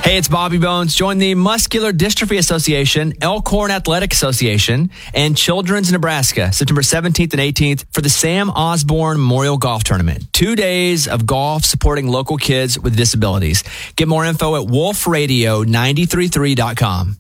Hey, it's Bobby Bones. Join the Muscular Dystrophy Association, Elkhorn Athletic Association, and Children's Nebraska, September 17th and 18th for the Sam Osborne Memorial Golf Tournament. 2 days of golf supporting local kids with disabilities. Get more info at wolfradio933.com.